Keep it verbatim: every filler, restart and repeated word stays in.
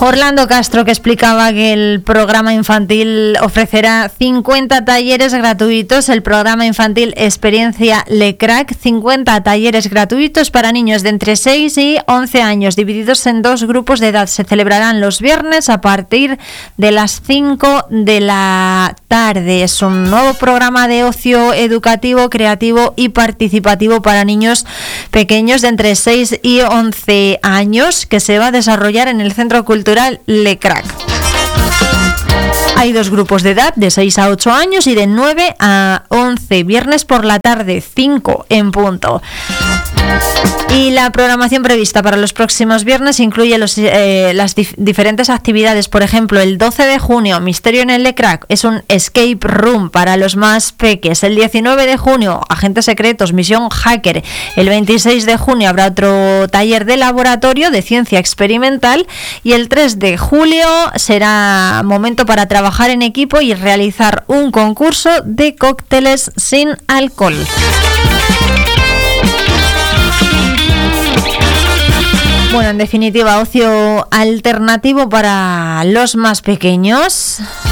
Orlando Castro, que explicaba que el programa infantil ofrecerá cincuenta talleres gratuitos. El programa infantil Experiencia Lecrac, cincuenta talleres gratuitos para niños de entre seis y once años, divididos en dos grupos de edad. Se celebrarán los viernes a partir de las cinco de la tarde. Es un nuevo programa de ocio educativo, creativo y participativo para niños pequeños de entre seis y once años, que se va a desarrollar en el Centro Cultural Lecrac. Hay dos grupos de edad, de seis a ocho años y de nueve a once, viernes por la tarde, cinco en punto. Y la programación prevista para los próximos viernes incluye los, eh, las dif- diferentes actividades. Por ejemplo, el doce de junio, Misterio en el Lecrac, es un escape room para los más peques. El diecinueve de junio, Agentes Secretos, Misión Hacker. El veintiséis de junio habrá otro taller de laboratorio de ciencia experimental. Y el tres de julio será momento para trabajar en equipo y realizar un concurso de cócteles sin alcohol. Bueno, en definitiva, ocio alternativo para los más pequeños.